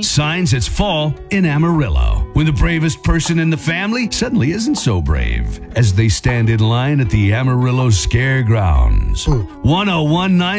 signs it's fall in Amarillo, when the bravest person in the family suddenly isn't so brave as they stand in line at the Amarillo Scare Grounds. 1019